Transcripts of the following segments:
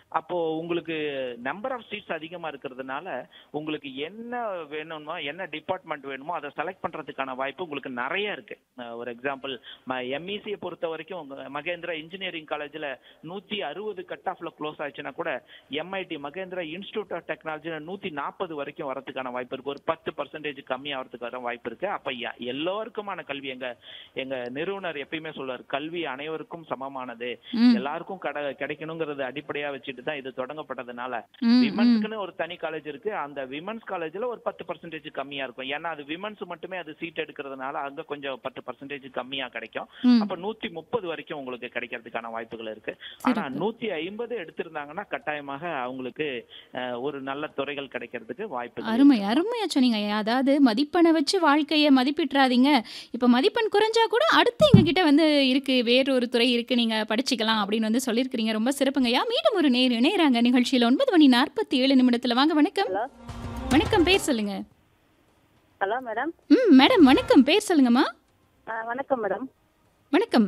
அப்போ உங்களுக்கு number of seeds அதிகமா இருக்கிறதுனால உங்களுக்கு என்ன வேணுமோ, என்ன டிபார்ட்மெண்ட் வேணுமோ அதை செலக்ட் பண்றதுக்கான வாய்ப்பு உங்களுக்கு நிறைய இருக்கு. ஒரு எக்ஸாம்பிள், எம்இசியை பொறுத்த வரைக்கும் மகேந்திரா இன்ஜினியரிங் காலேஜ்ல 160 கட் ஆஃப்ல க்ளோஸ் ஆச்சுன்னா கூட எம்ஐடி மகேந்திரா இன்ஸ்டிடியூட் ஆஃப் டெக்னாலஜில 140 வரைக்கும் வரதுக்கான வாய்ப்பு இருக்கு. ஒரு 10% கம்மி ஆகிறதுக்கான வாய்ப்பு இருக்கு. அப்ப எல்லோருக்குமான கல்வி, எங்க எங்க நிறுவனர் எப்பயுமே சொல்றாரு, கல்வி அனைவருக்கும் சமமானது, எல்லாருக்கும் கிடைக்கணுங்கிறது அடிப்படையா வச்சுட்டு தான் இது தொடங்கப்பட்டதுனால விமன்ஸ்க்குன்னு ஒரு தனி காலேஜ் இருக்கு. அந்த விமன்ஸ் காலேஜ்ல ஒரு 10% கம்மியா இருக்கும். ஏன்னா அது விமன்ஸ் மட்டுமே அது சீட் எடுக்கிறதுனால அங்க கொஞ்சம் 10% கம்மியா கிடைக்கும். அப்ப 130 வரைக்கும் உங்களுக்கு கிடைக்கிறதுக்கான வாய்ப்புகள் இருக்கு. ஆனா 150 எடுத்திருந்தாங்கன்னா கட்டாயமாக அவங்களுக்கு ஒரு நல்ல துறைகள் கிடைக்கிறதுக்கு வாய்ப்பு. அருமையா சொன்னீங்க. அதாவது மதிப்பெண்ணை வச்சு வாழ்க்கையை மதிப்பிட்டுறாதீங்க. இப்ப மதிப்பெண் குறைஞ்சா கூட அடுத்து எங்க கிட்ட இருக்கு, வேறொரு துறை இருக்கு, நீங்க படிச்சுக்கலாம் அப்படின்னு சொல்லியிருக்கிறீங்க. ரொம்ப சிறப்புங்கய்யா. மீண்டும் ஒரு இணையறாங்க நிகழ்ச்சியில 9:47 வாங்க. வணக்கம். வணக்கம், பேர் சொல்லுங்க. Hello madam. மேடம் வணக்கம், பேர் சொல்லுங்கம்மா. வணக்கம் மேடம். வணக்கம்.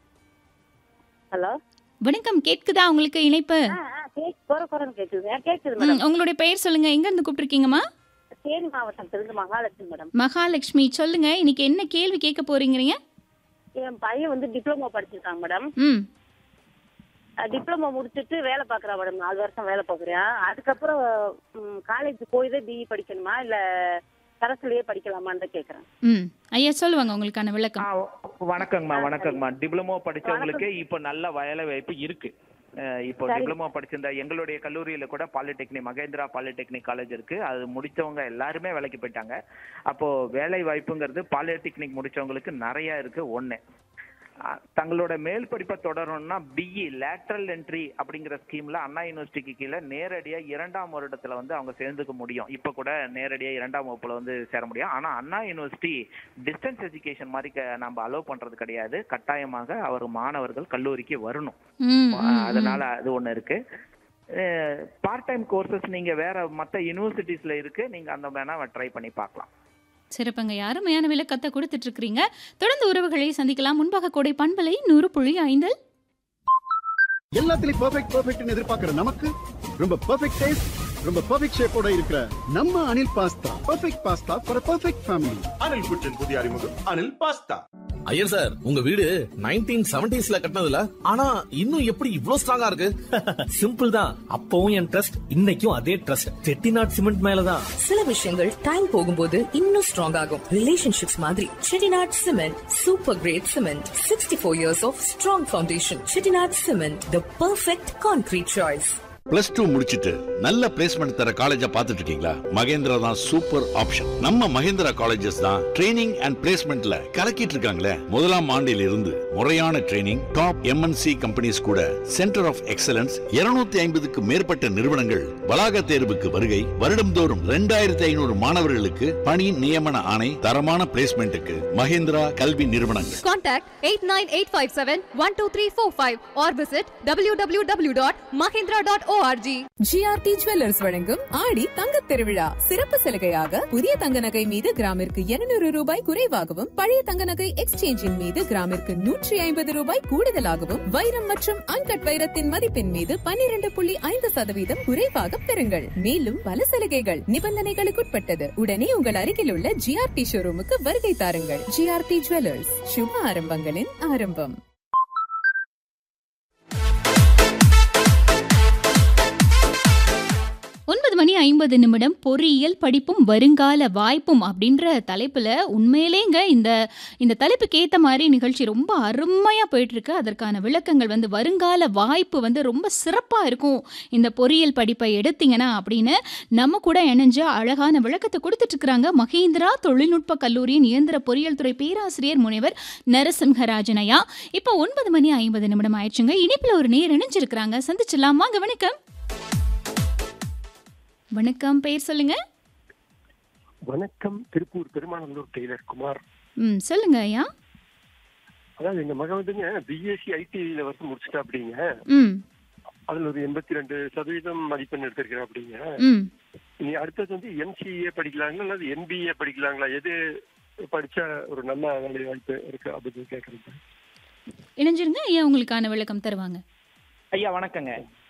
ஹலோ வணக்கம், கேக்குதா உங்களுக்கு இணைப்பு? கேக்குது மேடம். உங்களுடைய பெயர் சொல்லுங்க, எங்க இருந்து கூப்பிட்டுருக்கீங்கம்மா? தேனி மாவட்டத்திலிருந்து மகாலட்சுமி மேடம். மகாலட்சுமி, சொல்லுங்க, இன்னைக்கு என்ன கேள்வி கேட்க போறீங்க? என் பையன் டிப்ளமோ படிச்சிருக்காங்க மேடம். டிப்ளமோ முடிச்சுட்டு வேலை பாக்குறான் மேடம். 4 வருஷம் வேலை பாக்குறேன். அதுக்கப்புறம் காலேஜ் போய்தான் பிஇ படிக்கணுமா இல்ல கரஸ்லயே படிக்கலாமான்னு கேக்குறேன். ஐயா சொல்லுவாங்க உங்களுக்கான விளக்கம். வணக்கங்கம்மா. டிப்ளமோ படிச்சவங்களுக்கு இப்ப நல்ல வேலை வாய்ப்பு இருக்கு. இப்போ டிப்ளமோ படிச்சிருந்தா எங்களுடைய கல்லூரியில கூட பாலிடெக்னிக், மகேந்திரா பாலிடெக்னிக் காலேஜ் இருக்கு. அது முடிச்சவங்க எல்லாருமே வேலைக்கு போயிட்டாங்க. அப்போ வேலை வாய்ப்புங்கிறது பாலிடெக்னிக் முடிச்சவங்களுக்கு நிறைய இருக்கு. ஒண்ணு, தங்களோட மேல் படிப்பை தொடரணும்னா பிஇ லேட்டரல் என்ட்ரி அப்படிங்கிற ஸ்கீம்ல அண்ணா யூனிவர்சிட்டிக்கு கீழே நேரடியா 2ஆம் வருடத்துல அவங்க சேர்ந்துக்க முடியும். இப்ப கூட நேரடியா 2ஆம் வகுப்புல சேர முடியும். ஆனா அண்ணா யூனிவர்சிட்டி டிஸ்டன்ஸ் எஜுகேஷன் மாதிரி நம்ம அலோவ் பண்றது கிடையாது. கட்டாயமாக அவர் மாணவர்கள் கல்லூரிக்கு வரணும். அதனால அது ஒண்ணு இருக்கு. பார்ட் டைம் கோர்சஸ் நீங்க வேற மற்ற யூனிவர்சிட்டிஸ்ல இருக்கு, நீங்க அந்த வேணா ட்ரை பண்ணி பார்க்கலாம். சிறப்புங்க, அருமையான விளக்கத்தை கொடுத்துட்டு இருக்கிறீங்க. தொடர்ந்து உறவுகளை சந்திக்கலாம். முன்பாக கோடை பண்பலை 100.5 எல்லாத்துலயும் பெர்ஃபெக்ட்னு எதிர்பார்க்கிற நமக்கு ரொம்ப பெர்ஃபெக்ட் டேஸ்ட், ரொம்ப பெர்ஃபெக்ட் ஷேப்போட இருக்கிற நம்ம Anil pasta. Perfect pasta for perfect family. Anil குச்சின் புதிய அறிமுகம் அனில் பாஸ்தா. ஐயர் சார், உங்க வீடு 1970ஸ்ல கட்டினதுல, ஆனா இன்னும் எப்படி இவ்ளோ ஸ்ட்ராங்கா இருக்கு? சிம்பிள் தான். அப்பவும் என் ட்ரஸ்ட், இன்னைக்கும் அதே ட்ரஸ்ட். செட்டிநாட் சிமெண்ட் மேலதான். சில விஷயங்கள் டைம் போகும்போது இன்னும் ஸ்ட்ராங் ஆகும். ரிலேஷன்ஷிப்ஸ் மாதிரி Chettinad cement super great cement. 64 years of strong foundation. Chettinad cement, the perfect concrete choice. +2 முடிச்சிட்டு நல்ல பிளேஸ்மெண்ட் தர காலேஜா பார்த்துட்டு இருக்கீங்களா? மகேந்திரா தான் சூப்பர் ஆப்ஷன். நம்ம மகேந்திரா காலேஜஸ் தான் ட்ரைனிங் அண்ட் பிளேஸ்மெண்ட்ல கலக்கிட்டு இருக்காங்களே. 1ஆம் ஆண்டில் இருந்து முறையான ட்ரைனிங், டாப் எம்என்சி கம்பெனிஸ் கூட சென்டர் ஆஃப் எக்ஸலன்ஸ், 250க்கு மேற்பட்ட நிறுவனங்கள் வளாக தேர்வுக்கு வருகை, வருடம்தோறும் 2500 மாணவர்களுக்கு பணி நியமன ஆணை. தரமான பிளேஸ்மெண்ட்டுக்கு மகேந்திரா கல்வி நிறுவனங்கள். Contact 8985712345 or visit www.mahindra.org. GRT Jewellers வழங்கும் ஆடி தங்கத் திருவிழா சிறப்பு சலுகையாக புதிய தங்க நகை மீது கிராமிற்கு 200 ரூபாய் குறைவாகவும், பழைய தங்க நகை எக்ஸ்சேஞ்சின் மீது கிராமிற்கு 150 ரூபாய் கூடுதலாகவும், வைரம் மற்றும் அன்கட் வைரத்தின் மதிப்பின் மீது 12.5% குறைவாக பெறுங்கள். மேலும் பல சலுகைகள், நிபந்தனைகளுக்குட்பட்டது. உடனே உங்கள் அருகில் உள்ள GRT ஷோரூமுக்கு வருகை தாருங்கள். GRT Jewellers, சுப ஆரம்பங்களின் ஆரம்பம். 9:50 பொறியியல் படிப்பும் வருங்கால வாய்ப்பும் அப்படின்ற தலைப்புல உண்மையிலேங்க இந்த தலைப்புக்கு ஏற்ற மாதிரி நிகழ்ச்சி ரொம்ப அருமையா போயிட்டு இருக்கு. அதற்கான விளக்கங்கள் வருங்கால வாய்ப்பு ரொம்ப சிறப்பா இருக்கும் இந்த பொறியியல் படிப்பை எடுத்தீங்கன்னா அப்படின்னு நம்ம கூட இணைஞ்சு அழகான விளக்கத்தை கொடுத்துட்டு இருக்கிறாங்க மகேந்திரா தொழில்நுட்ப கல்லூரியின் இயந்திர பொறியியல் துறை பேராசிரியர் முனைவர் நரசிம்ஹராஜன் ஐயா. இப்போ 9:50 ஆயிடுச்சுங்க. இனிப்புல ஒரு நேர் இணைஞ்சிருக்கிறாங்க, சந்திச்சிடலாம். வாங்க. வணக்கம். வணக்கம், பெயர் சொல்லுங்க. வணக்கம், திருப்பூர் பெருமாநல்லூர் டெய்லர் குமார். சொல்லுங்க ஐயா. அதாவது எங்க மகன் பிஎஸ்சி ஐடில முடிச்சுட்டா அப்படிங்க. அதுல ஒரு 82% மதிப்பெண் எடுத்திருக்கிறேன் அப்படிங்க. இனி அடுத்தது எம்சிஏ படிக்கலாங்களா அல்லது எம்பிஏ படிக்கலாங்களா? எது படிச்சா ஒரு நல்ல வேலை வாய்ப்பு இருக்கு அப்படின்னு கேட்கறேன். இணைஞ்சிருங்க ஐயா, உங்களுக்கான விளக்கம் தருவாங்க. ஐயா வணக்கங்க.